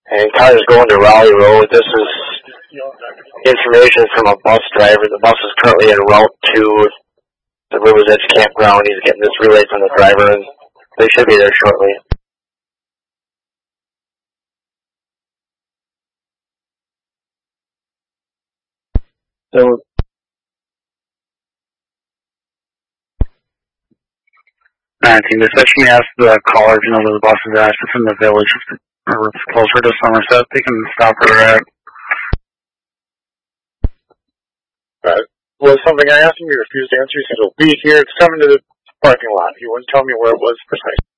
and cars going to Raleigh Road. This is information from a bus driver. The bus is currently en route to the Rivers Edge campground. He's getting this relay from the driver, and they should be there shortly. So, Especially ask the caller if you know where the bus is at. If it's in the village or it's closer to Somerset, they can stop where they're at. Was something I asked him, he refused to answer. He said, "It'll be here. It's coming to the parking lot." He wouldn't tell me where it was precisely.